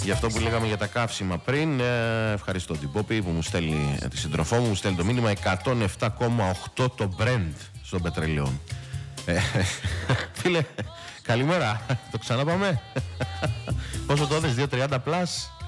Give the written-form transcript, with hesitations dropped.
Για αυτό που λέγαμε για τα καύσιμα πριν, ευχαριστώ την Πόπη που μου στέλνει, τη συντροφό μου στέλνει το μήνυμα 107,8 το Brent στον πετρελαιό. Φίλε, καλημέρα, το ξαναπάμε. Πόσο το έδες, 2.30 πλάς?